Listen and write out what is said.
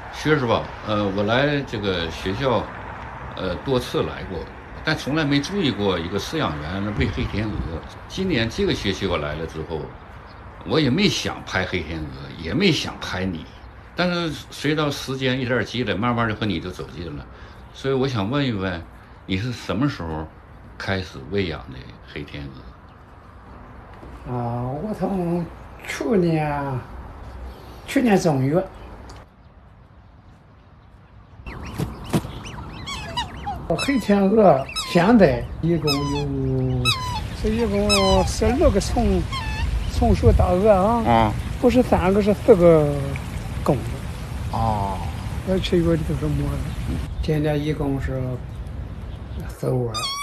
薛师傅，我来这个学校，多次来过，但从来没注意过一个饲养员喂黑天鹅。今年这个学期我来了之后，我也没想拍黑天鹅，也没想拍你，但是随着时间一点积累，慢慢的和你就走近了，所以我想问一问，你是什么时候开始喂养的黑天鹅？ 我从去年正月，黑天鹅现在一共12个从属大鹅啊，不是3个，是4个公的其余的都是母的。今年一共是4窝。